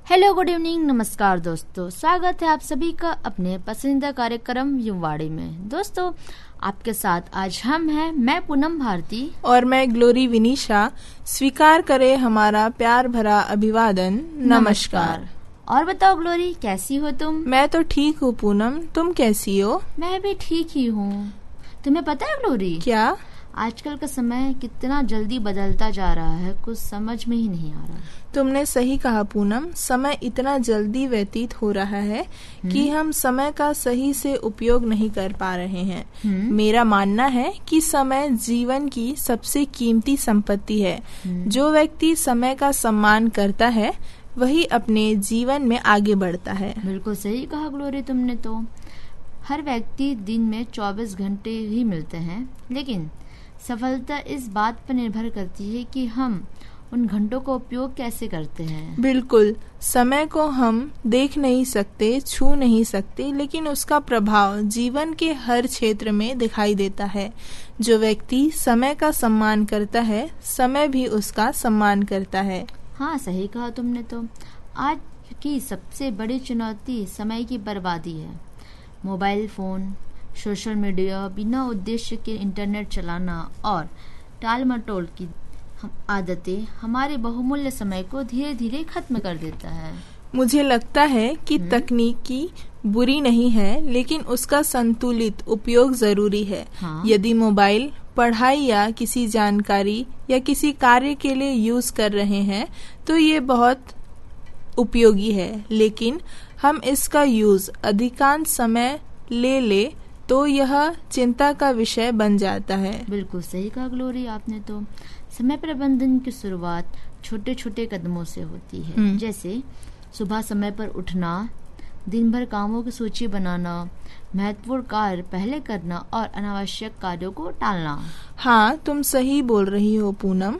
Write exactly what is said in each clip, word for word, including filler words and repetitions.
Hello, good evening, नमस्कार दोस्तों। स्वागत है आप सभी का अपने पसंदीदा कार्यक्रम युवाड़ी में। दोस्तों, आपके साथ आज हम हैं, मैं पूनम भारती और मैं ग्लोरी विनीशा। स्वीकार करें हमारा प्यार भरा अभिवादन। नमस्कार। और बताओ ग्लोरी, कैसी हो तुम? मैं तो ठीक हूँ पूनम, तुम कैसी हो? मैं भी ठीक ही हूँ। तुम्हें पता है ग्लोरी, क्या आजकल का समय कितना जल्दी बदलता जा रहा है, कुछ समझ में ही नहीं आ रहा। तुमने सही कहा पूनम, समय इतना जल्दी व्यतीत हो रहा है कि हम समय का सही से उपयोग नहीं कर पा रहे हैं। मेरा मानना है कि समय जीवन की सबसे कीमती संपत्ति है। जो व्यक्ति समय का सम्मान करता है वही अपने जीवन में आगे बढ़ता है। बिल्कुल सही कहा ग्लोरी तुमने। तो हर व्यक्ति दिन में चौबीस घंटे ही मिलते हैं, लेकिन सफलता इस बात पर निर्भर करती है कि हम उन घंटों का उपयोग कैसे करते हैं। बिल्कुल, समय को हम देख नहीं सकते, छू नहीं सकते, लेकिन उसका प्रभाव जीवन के हर क्षेत्र में दिखाई देता है। जो व्यक्ति समय का सम्मान करता है, समय भी उसका सम्मान करता है। हाँ, सही कहा तुमने। तो आज की सबसे बड़ी चुनौती समय की बर्बादी है। मोबाइल फोन, सोशल मीडिया, बिना उद्देश्य के इंटरनेट चलाना और टाल मटोल की आदतें हमारे बहुमूल्य समय को धीरे धीरे खत्म कर देता है। मुझे लगता है कि तकनीकी बुरी नहीं है, लेकिन उसका संतुलित उपयोग जरूरी है। हाँ। यदि मोबाइल पढ़ाई या किसी जानकारी या किसी कार्य के लिए यूज कर रहे हैं तो ये बहुत उपयोगी है, लेकिन हम इसका यूज अधिकांश समय ले ले तो यह चिंता का विषय बन जाता है। बिल्कुल सही कहा ग्लोरी आपने। तो समय प्रबंधन की शुरुआत छोटे छोटे कदमों से होती है, जैसे सुबह समय पर उठना, दिन भर कामों की सूची बनाना, महत्वपूर्ण कार्य पहले करना और अनावश्यक कार्यों को टालना। हाँ, तुम सही बोल रही हो पूनम।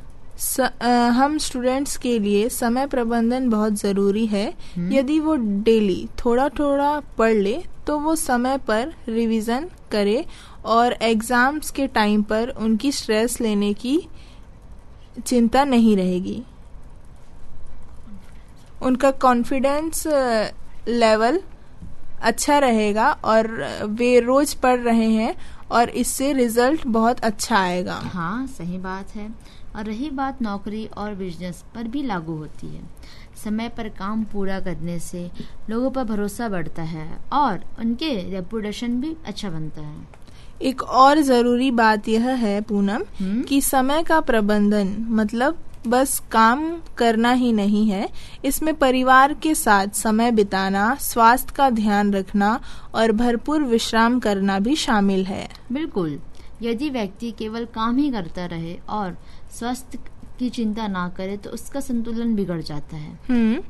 स, आ, हम स्टूडेंट्स के लिए समय प्रबंधन बहुत जरूरी है। यदि वो डेली थोड़ा थोड़ा पढ़ ले तो वो समय पर रिवीजन करे और एग्जाम्स के टाइम पर उनकी स्ट्रेस लेने की चिंता नहीं रहेगी। उनका कॉन्फिडेंस लेवल अच्छा रहेगा और वे रोज पढ़ रहे हैं और इससे रिजल्ट बहुत अच्छा आएगा। हाँ, सही बात है। और रही बात नौकरी और बिजनेस पर भी लागू होती है। समय पर काम पूरा करने से लोगों पर भरोसा बढ़ता है और उनके रेपुटेशन भी अच्छा बनता है। एक और जरूरी बात यह है पूनम कि समय का प्रबंधन मतलब बस काम करना ही नहीं है। इसमें परिवार के साथ समय बिताना, स्वास्थ्य का ध्यान रखना और भरपूर विश्राम करना भी शामिल है। बिल्कुल, यदि व्यक्ति केवल काम ही करता रहे और स्वास्थ्य की चिंता ना करे तो उसका संतुलन बिगड़ जाता है। हम्म